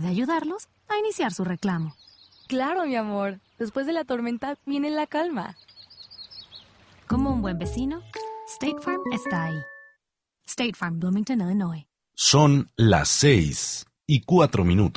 puede ayudarlos a iniciar su reclamo. Claro, mi amor. Después de la tormenta viene la calma. Como un buen vecino, State Farm está ahí. State Farm, Bloomington, Illinois. Son las 6:04.